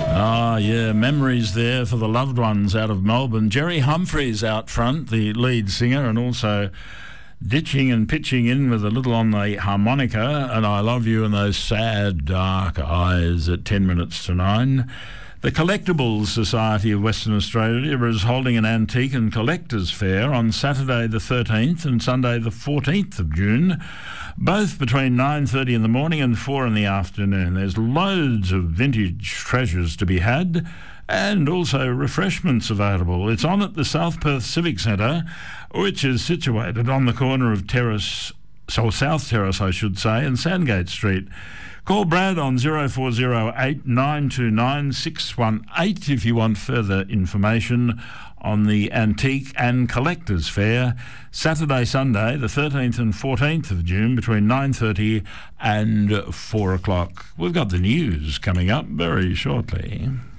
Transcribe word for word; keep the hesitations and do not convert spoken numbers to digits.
Ah, yeah, memories there for the loved ones out of Melbourne. Jerry Humphries out front, the lead singer, and also ditching and pitching in with a little on the harmonica, and I Love You and Those Sad Dark Eyes at ten minutes to nine. The Collectibles Society of Western Australia is holding an antique and collectors fair on Saturday the thirteenth and Sunday the fourteenth of June, both between nine thirty in the morning and four in the afternoon. There's loads of vintage treasures to be had and also refreshments available. It's on at the South Perth Civic Centre, which is situated on the corner of Terrace, so South Terrace I should say, and Sandgate Street. Call Brad on zero four zero eight nine two nine six one eight if you want further information on the Antique and Collectors Fair, Saturday, Sunday, the thirteenth and fourteenth of June, between nine thirty and four o'clock. We've got the news coming up very shortly.